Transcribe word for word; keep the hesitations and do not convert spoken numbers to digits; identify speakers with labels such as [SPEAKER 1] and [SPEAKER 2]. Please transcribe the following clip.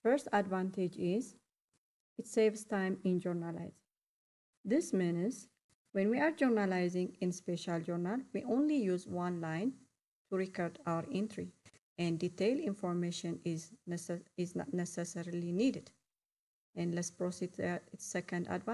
[SPEAKER 1] First advantage is it saves time in journalizing. This means when we are journalizing in Spatial Journal, we only use one line to record our entry, and detailed information is, necess is not necessarily needed. And let's proceed to its second advantage.